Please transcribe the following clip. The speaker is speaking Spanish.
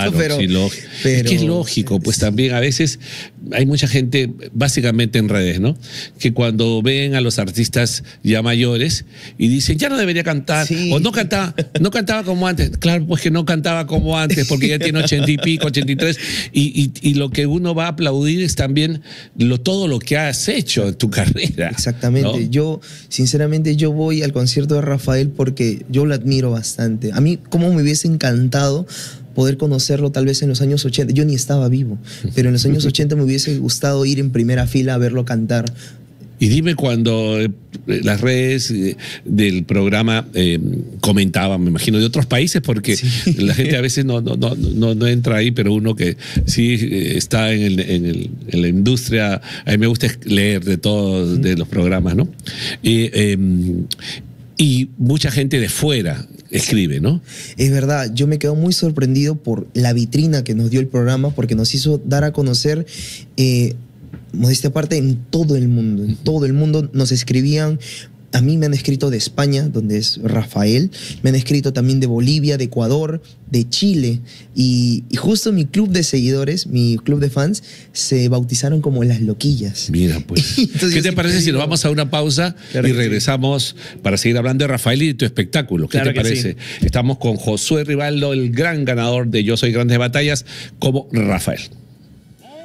Claro, pero, sí, es que es lógico, pues también a veces hay mucha gente, básicamente en redes, ¿no? Que cuando ven a los artistas ya mayores y dicen, ya no debería cantar, Sí. o no cantaba como antes. Claro, pues que no cantaba como antes, porque ya tiene 80 y pico, 83, y lo que uno va a aplaudir es también todo lo que has hecho en tu carrera. Exactamente. ¿No? Yo, sinceramente, yo voy al concierto de Rafael porque yo lo admiro bastante. A mí, como me hubiese encantado poder conocerlo tal vez en los años 80. Yo ni estaba vivo, pero en los años 80 me hubiese gustado ir en primera fila a verlo cantar. Y dime cuando las redes del programa comentaban, me imagino, de otros países, porque sí, la gente a veces no entra ahí, pero uno que sí está en la industria, a mí me gusta leer de todos de los programas, ¿no? Y mucha gente de fuera escribe, ¿no? Es verdad, yo me quedo muy sorprendido por la vitrina que nos dio el programa, porque nos hizo dar a conocer... modestia aparte, en todo el mundo nos escribían. A mí me han escrito de España, donde es Rafael, me han escrito también de Bolivia, de Ecuador, de Chile, y justo mi club de seguidores, mi club de fans, se bautizaron como Las Loquillas. Mira, pues. Entonces, ¿qué te parece si nos vamos a una pausa y regresamos para seguir hablando de Rafael y de tu espectáculo? ¿Qué te parece? Sí. Estamos con Josué Rivaldo, el gran ganador de Yo Soy Grandes Batallas, como Rafael.